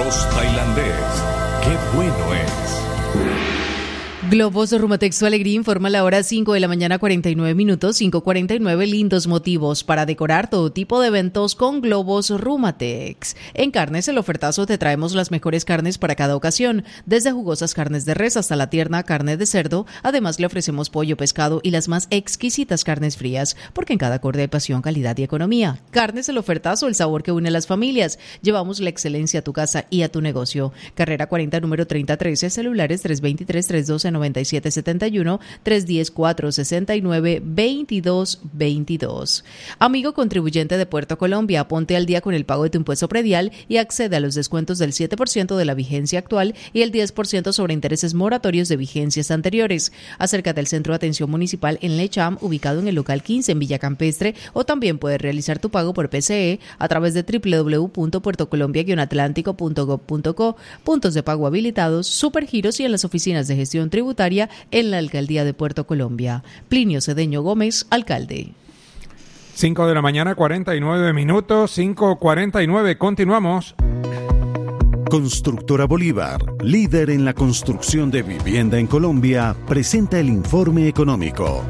arroz tailandés. ¡Qué bueno es! Globos Rumatex Su Alegría informa la hora 5 de la mañana 49 minutos, 5:49, lindos motivos para decorar todo tipo de eventos con Globos Rumatex. En Carnes, el ofertazo te traemos las mejores carnes para cada ocasión, desde jugosas carnes de res hasta la tierna carne de cerdo. Además, le ofrecemos pollo, pescado y las más exquisitas carnes frías, porque en cada acorde hay pasión, calidad y economía. Carnes, el ofertazo, el sabor que une a las familias. Llevamos la excelencia a tu casa y a tu negocio. Carrera 40, número 3013, celulares 323-312-9771, 310-469-2222. Amigo contribuyente de Puerto Colombia, ponte al día con el pago de tu impuesto predial y accede a los descuentos del 7% de la vigencia actual y el 10% sobre intereses moratorios de vigencias anteriores. Acércate al Centro de Atención Municipal en Lecham, ubicado en el local 15 en Villa Campestre, o también puedes realizar tu pago por PCE a través de www.puertocolombia-atlántico.gov.co, puntos de pago habilitados, supergiros y en las oficinas de gestión tributaria en la Alcaldía de Puerto Colombia. Plinio Cedeño Gómez, alcalde. 5 de la mañana, 49 minutos, 5:49. Continuamos. Constructora Bolívar, líder en la construcción de vivienda en Colombia, presenta el informe económico.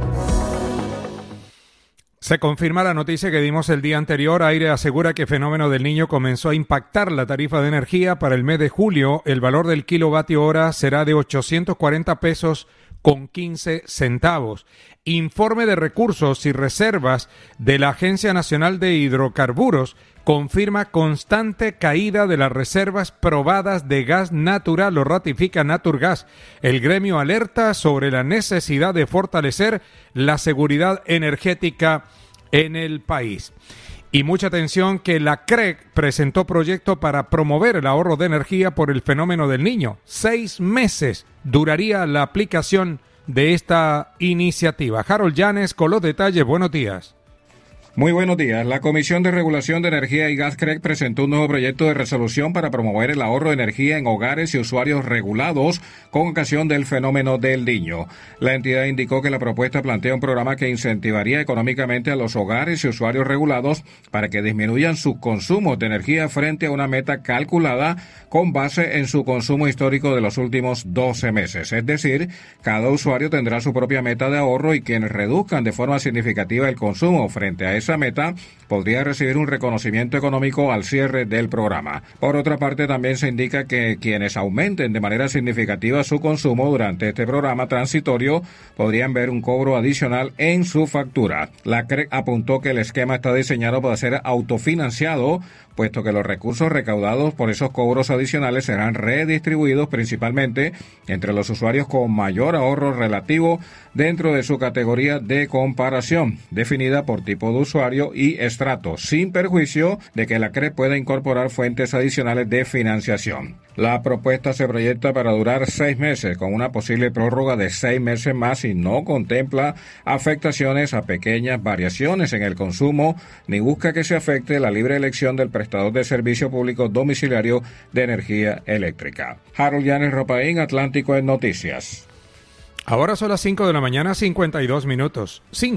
Se confirma la noticia que dimos el día anterior. Aire asegura que el fenómeno del Niño comenzó a impactar la tarifa de energía. Para el mes de julio, el valor del kilovatio hora será de 840 pesos con 15 centavos. Informe de recursos y reservas de la Agencia Nacional de Hidrocarburos confirma constante caída de las reservas probadas de gas natural, lo ratifica Naturgas. El gremio alerta sobre la necesidad de fortalecer la seguridad energética en el país. Y mucha atención que la CREC presentó proyecto para promover el ahorro de energía por el fenómeno del Niño. 6 meses duraría la aplicación de esta iniciativa. Harold Llanes con los detalles. Buenos días. Muy buenos días. La Comisión de Regulación de Energía y Gas CREC presentó un nuevo proyecto de resolución para promover el ahorro de energía en hogares y usuarios regulados con ocasión del fenómeno del Niño. La entidad indicó que la propuesta plantea un programa que incentivaría económicamente a los hogares y usuarios regulados para que disminuyan sus consumos de energía frente a una meta calculada con base en su consumo histórico de los últimos 12 meses. Es decir, cada usuario tendrá su propia meta de ahorro y quienes reduzcan de forma significativa el consumo frente a esa meta podría recibir un reconocimiento económico al cierre del programa. Por otra parte, también se indica que quienes aumenten de manera significativa su consumo durante este programa transitorio podrían ver un cobro adicional en su factura. La CREC apuntó que el esquema está diseñado para ser autofinanciado, puesto que los recursos recaudados por esos cobros adicionales serán redistribuidos principalmente entre los usuarios con mayor ahorro relativo dentro de su categoría de comparación, definida por tipo de usuario y estrato, sin perjuicio de que la CREC pueda incorporar fuentes adicionales de financiación. La propuesta se proyecta para durar 6 meses, con una posible prórroga de 6 meses más y no contempla afectaciones a pequeñas variaciones en el consumo, ni busca que se afecte la libre elección del prestador de servicio público domiciliario de energía eléctrica. Harold Llanes, Ropaín, Atlántico en Noticias. Ahora son las 5 de la mañana, 52 minutos.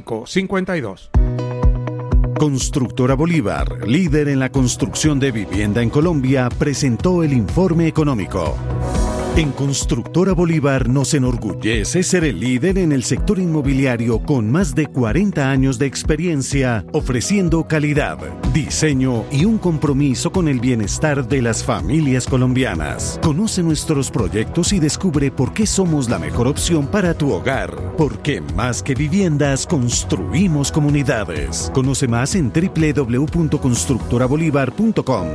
5:52. Constructora Bolívar, líder en la construcción de vivienda en Colombia, presentó el informe económico. En Constructora Bolívar nos enorgullece ser el líder en el sector inmobiliario con más de 40 años de experiencia, ofreciendo calidad, diseño y un compromiso con el bienestar de las familias colombianas. Conoce nuestros proyectos y descubre por qué somos la mejor opción para tu hogar. Porque más que viviendas, construimos comunidades. Conoce más en www.constructorabolívar.com.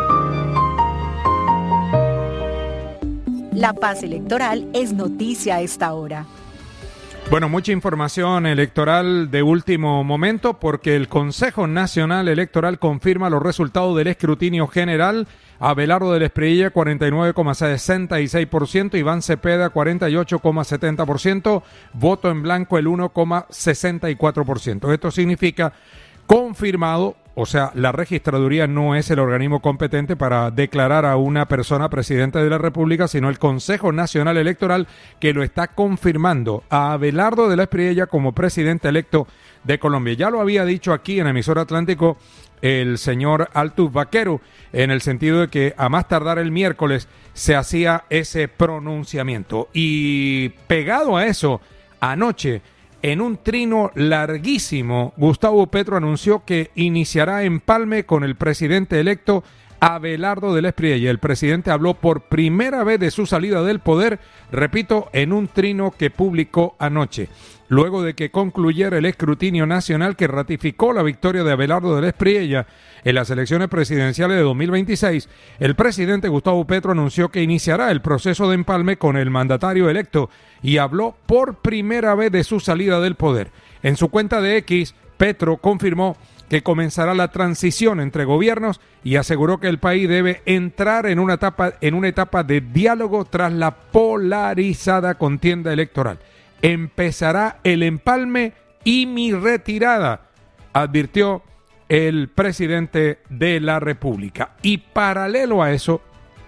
La paz electoral es noticia a esta hora. Bueno, mucha información electoral de último momento porque el Consejo Nacional Electoral confirma los resultados del escrutinio general. Abelardo de la Espriella, 49,66%, Iván Cepeda, 48,70%, voto en blanco el 1,64%. Esto significa confirmado, o sea, la registraduría no es el organismo competente para declarar a una persona presidente de la República, sino el Consejo Nacional Electoral, que lo está confirmando a Abelardo de la Espriella como presidente electo de Colombia. Ya lo había dicho aquí en Emisora Atlántico el señor Altus Vaquero, en el sentido de que a más tardar el miércoles se hacía ese pronunciamiento. Y pegado a eso, anoche, en un trino larguísimo, Gustavo Petro anunció que iniciará empalme con el presidente electo Abelardo del Espriella. El presidente habló por primera vez de su salida del poder, repito, en un trino que publicó anoche. Luego de que concluyera el escrutinio nacional que ratificó la victoria de Abelardo del Espriella en las elecciones presidenciales de 2026, el presidente Gustavo Petro anunció que iniciará el proceso de empalme con el mandatario electo y habló por primera vez de su salida del poder. En su cuenta de X, Petro confirmó que comenzará la transición entre gobiernos y aseguró que el país debe entrar en una etapa de diálogo tras la polarizada contienda electoral. Empezará el empalme y mi retirada, advirtió el presidente de la República. Y paralelo a eso,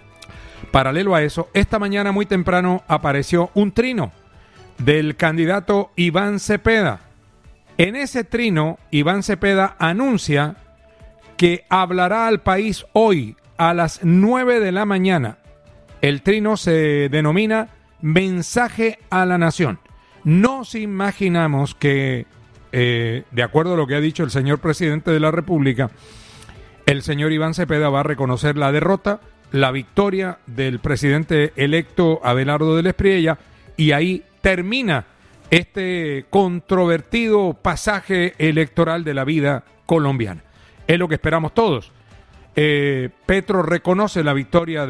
esta mañana muy temprano apareció un trino del candidato Iván Cepeda. En ese trino, Iván Cepeda anuncia que hablará al país hoy a las 9 de la mañana. El trino se denomina Mensaje a la Nación. Nos imaginamos que, de acuerdo a lo que ha dicho el señor presidente de la República, el señor Iván Cepeda va a reconocer la derrota, la victoria del presidente electo Abelardo del Espriella, y ahí termina este controvertido pasaje electoral de la vida colombiana. Es lo que esperamos todos. Petro reconoce la victoria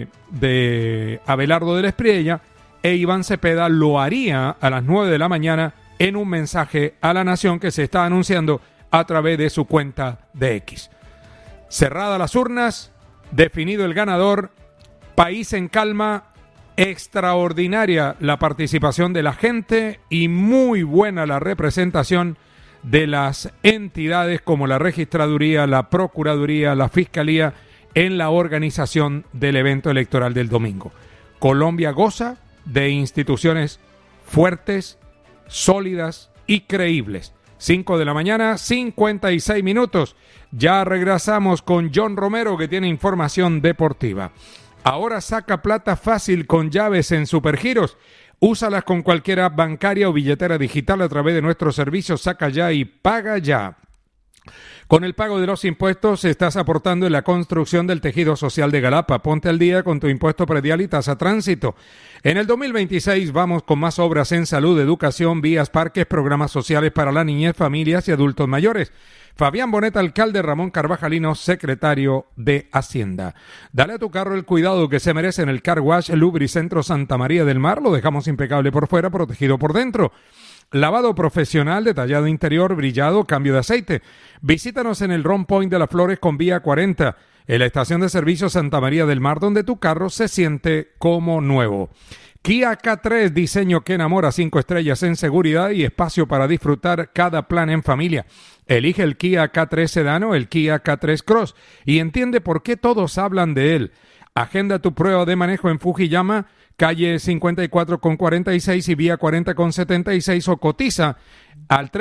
de Abelardo del Espriella e Iván Cepeda lo haría a las 9 de la mañana en un mensaje a la nación que se está anunciando a través de su cuenta de X. Cerradas las urnas, definido el ganador, país en calma. Extraordinaria la participación de la gente y muy buena la representación de las entidades como la Registraduría, la Procuraduría, la Fiscalía en la organización del evento electoral del domingo. Colombia goza de instituciones fuertes, sólidas y creíbles. 5 de la mañana, 56 minutos. Ya regresamos con John Romero, que tiene información deportiva. Ahora saca plata fácil con llaves en Supergiros. Úsalas con cualquier app bancaria o billetera digital a través de nuestros servicios Saca Ya y Paga Ya. Con el pago de los impuestos estás aportando en la construcción del tejido social de Galapa. Ponte al día con tu impuesto predial y tasa tránsito. En el 2026 vamos con más obras en salud, educación, vías, parques, programas sociales para la niñez, familias y adultos mayores. Fabián Bonet, alcalde. Ramón Carvajalino, secretario de Hacienda. Dale a tu carro el cuidado que se merece en el Car Wash Lubricentro Santa María del Mar. Lo dejamos impecable por fuera, protegido por dentro. Lavado profesional, detallado interior, brillado, cambio de aceite. Visítanos en el Ron Point de las Flores con vía 40, en la estación de servicio Santa María del Mar, donde tu carro se siente como nuevo. Kia K3, diseño que enamora, 5 estrellas en seguridad y espacio para disfrutar cada plan en familia. Elige el Kia K3 Sedan o el Kia K3 Cross y entiende por qué todos hablan de él. Agenda tu prueba de manejo en Fujiyama, calle 54 con 46 y vía 40 con 76, o cotiza al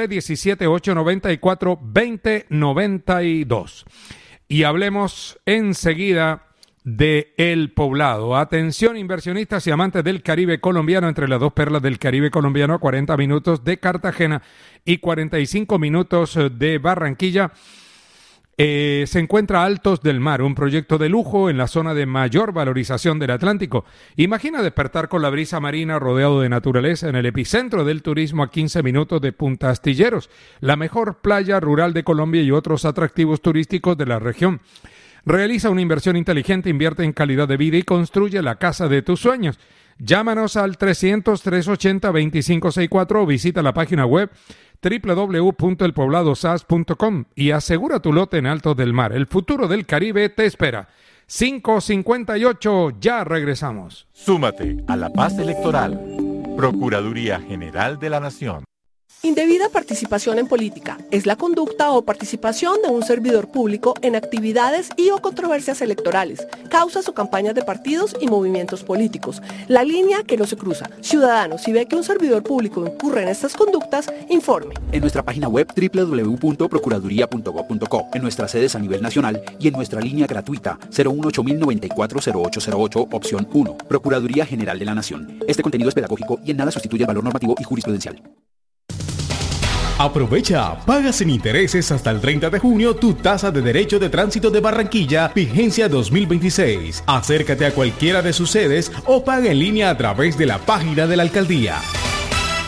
317-894-2092. Y hablemos enseguida de El Poblado. Atención, inversionistas y amantes del Caribe colombiano, entre las dos perlas del Caribe colombiano, a 40 minutos de Cartagena y 45 minutos de Barranquilla. Se encuentra Altos del Mar, un proyecto de lujo en la zona de mayor valorización del Atlántico. Imagina despertar con la brisa marina rodeado de naturaleza en el epicentro del turismo a 15 minutos de Punta Astilleros, la mejor playa rural de Colombia y otros atractivos turísticos de la región. Realiza una inversión inteligente, invierte en calidad de vida y construye la casa de tus sueños. Llámanos al 300-380-2564 o visita la página web www.elpobladosas.com y asegura tu lote en Altos del Mar. El futuro del Caribe te espera. 5:58, ya regresamos. Súmate a la paz electoral. Procuraduría General de la Nación. Indebida participación en política es la conducta o participación de un servidor público en actividades y o controversias electorales, causas o campañas de partidos y movimientos políticos. La línea que no se cruza. Ciudadano, si ve que un servidor público incurre en estas conductas, informe. En nuestra página web www.procuraduría.gov.co, en nuestras sedes a nivel nacional y en nuestra línea gratuita 018-094-0808, opción 1. Procuraduría General de la Nación. Este contenido es pedagógico y en nada sustituye el valor normativo y jurisprudencial. Aprovecha, paga sin intereses hasta el 30 de junio tu tasa de derecho de tránsito de Barranquilla, vigencia 2026. Acércate a cualquiera de sus sedes o paga en línea a través de la página de la alcaldía.